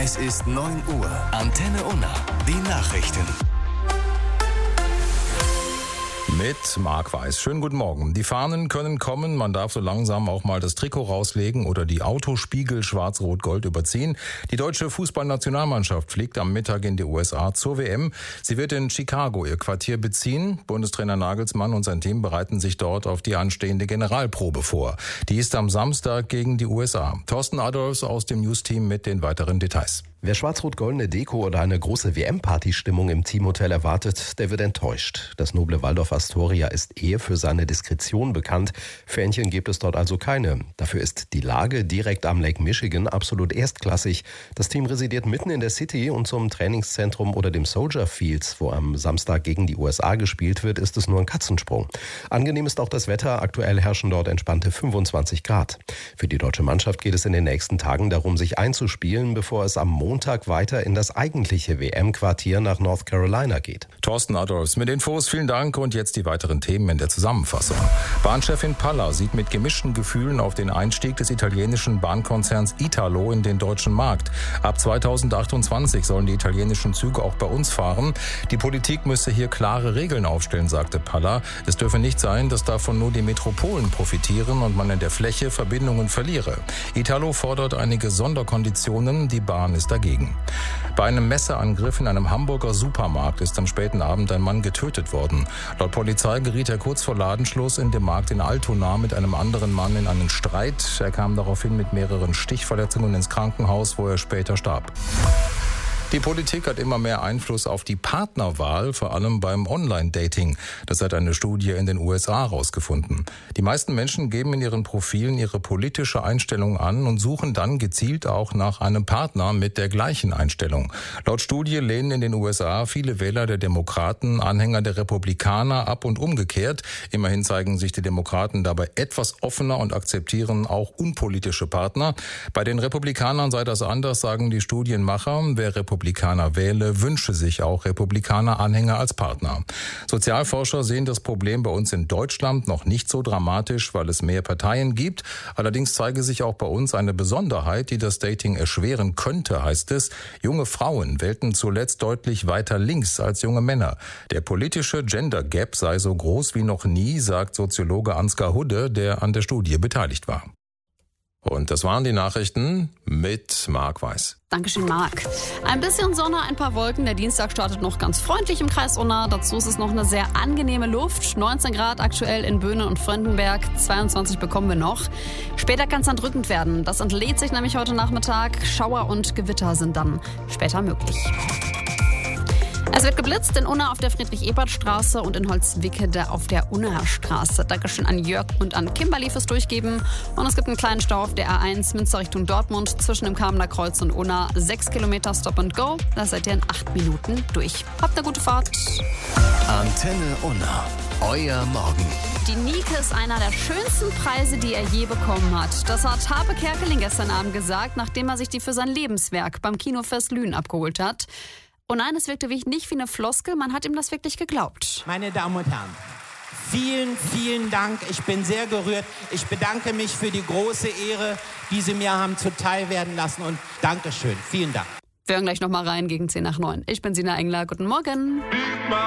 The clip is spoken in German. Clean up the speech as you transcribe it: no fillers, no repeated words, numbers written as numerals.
Es ist 9 Uhr. Antenne Unna. Die Nachrichten. Mit Marc Weiß. Schönen guten Morgen. Die Fahnen können kommen. Man darf so langsam auch mal das Trikot rauslegen oder die Autospiegel schwarz-rot-gold überziehen. Die deutsche Fußballnationalmannschaft fliegt am Mittag in die USA zur WM. Sie wird in Chicago ihr Quartier beziehen. Bundestrainer Nagelsmann und sein Team bereiten sich dort auf die anstehende Generalprobe vor. Die ist am Samstag gegen die USA. Thorsten Adolfs aus dem News-Team mit den weiteren Details. Wer schwarz-rot-goldene Deko oder eine große WM-Party-Stimmung im Teamhotel erwartet, der wird enttäuscht. Das noble Waldorf Astoria ist eher für seine Diskretion bekannt. Fähnchen gibt es dort also keine. Dafür ist die Lage direkt am Lake Michigan absolut erstklassig. Das Team residiert mitten in der City und zum Trainingszentrum oder dem Soldier Fields, wo am Samstag gegen die USA gespielt wird, ist es nur ein Katzensprung. Angenehm ist auch das Wetter. Aktuell herrschen dort entspannte 25 Grad. Für die deutsche Mannschaft geht es in den nächsten Tagen darum, sich einzuspielen, bevor es am Montag weiter in das eigentliche WM-Quartier nach North Carolina geht. Thorsten Adolfs mit Infos, vielen Dank und jetzt die weiteren Themen in der Zusammenfassung. Bahnchefin Palla sieht mit gemischten Gefühlen auf den Einstieg des italienischen Bahnkonzerns Italo in den deutschen Markt. Ab 2028 sollen die italienischen Züge auch bei uns fahren. Die Politik müsse hier klare Regeln aufstellen, sagte Palla. Es dürfe nicht sein, dass davon nur die Metropolen profitieren und man in der Fläche Verbindungen verliere. Italo fordert einige Sonderkonditionen, die Bahn ist dagegen. Bei einem Messerangriff in einem Hamburger Supermarkt ist am späten Abend ein Mann getötet worden. Laut Polizei geriet er kurz vor Ladenschluss in dem Markt in Altona mit einem anderen Mann in einen Streit. Er kam daraufhin mit mehreren Stichverletzungen ins Krankenhaus, wo er später starb. Die Politik hat immer mehr Einfluss auf die Partnerwahl, vor allem beim Online-Dating. Das hat eine Studie in den USA herausgefunden. Die meisten Menschen geben in ihren Profilen ihre politische Einstellung an und suchen dann gezielt auch nach einem Partner mit der gleichen Einstellung. Laut Studie lehnen in den USA viele Wähler der Demokraten Anhänger der Republikaner ab und umgekehrt. Immerhin zeigen sich die Demokraten dabei etwas offener und akzeptieren auch unpolitische Partner. Bei den Republikanern sei das anders, sagen die Studienmacher. Wer Republikaner wähle, wünsche sich auch Republikaner-Anhänger als Partner. Sozialforscher sehen das Problem bei uns in Deutschland noch nicht so dramatisch, weil es mehr Parteien gibt. Allerdings zeige sich auch bei uns eine Besonderheit, die das Dating erschweren könnte, heißt es. Junge Frauen wählten zuletzt deutlich weiter links als junge Männer. Der politische Gender Gap sei so groß wie noch nie, sagt Soziologe Ansgar Hudde, der an der Studie beteiligt war. Und das waren die Nachrichten mit Marc Weiß. Dankeschön, Marc. Ein bisschen Sonne, ein paar Wolken. Der Dienstag startet noch ganz freundlich im Kreis Unna. Dazu ist es noch eine sehr angenehme Luft. 19 Grad aktuell in Böhne und Frendenberg. 22 bekommen wir noch. Später kann es dann drückend werden. Das entlädt sich nämlich heute Nachmittag. Schauer und Gewitter sind dann später möglich. Es wird geblitzt in Unna auf der Friedrich-Ebert-Straße und in Holzwickede auf der Unnaer Straße. Dankeschön an Jörg und an Kimberly fürs Durchgeben. Und es gibt einen kleinen Stau auf der A1 Münster Richtung Dortmund zwischen dem Kamener Kreuz und Unna. 6 Kilometer Stop and Go. Da seid ihr in 8 Minuten durch. Habt eine gute Fahrt. Antenne Unna. Euer Morgen. Die Nike ist einer der schönsten Preise, die er je bekommen hat. Das hat Harpe Kerkeling gestern Abend gesagt, nachdem er sich die für sein Lebenswerk beim Kinofest Lünen abgeholt hat. Und nein, es wirkte nicht wie eine Floskel, man hat ihm das wirklich geglaubt. Meine Damen und Herren, vielen, vielen Dank. Ich bin sehr gerührt. Ich bedanke mich für die große Ehre, die Sie mir haben zuteil werden lassen. Und Dankeschön. Vielen Dank. Wir hören gleich nochmal rein gegen 10 nach 9. Ich bin Sina Engler. Guten Morgen.